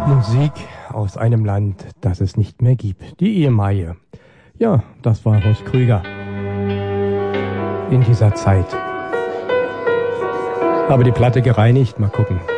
Musik aus einem Land, das es nicht mehr gibt. Die Ehemaie. Ja, das war Horst Krüger. In dieser Zeit. Aber die Platte gereinigt, mal gucken.